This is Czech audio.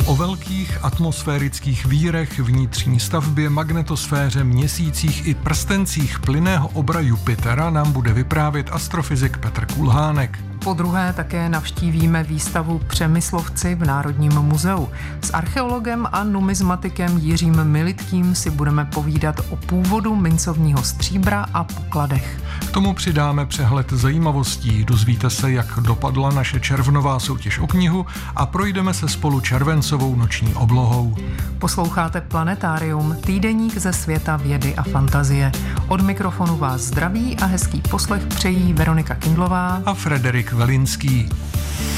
O velkých atmosférických vírech, vnitřní stavbě, magnetosféře, měsících i prstencích plynného obra Jupitera nám bude vyprávět astrofyzik Petr Kulhánek. Podruhé také navštívíme výstavu Přemyslovci v Národním muzeu. S archeologem a numizmatikem Jiřím Militkým si budeme povídat o původu mincovního stříbra a pokladech. K tomu přidáme přehled zajímavostí, dozvíte se, jak dopadla naše červnová soutěž o knihu a projdeme se spolu červencovou noční oblohou. Posloucháte Planetárium, týdeník ze světa vědy a fantazie. Od mikrofonu vás zdraví a hezký poslech přejí Veronika Kindlová a Frederik Velinský.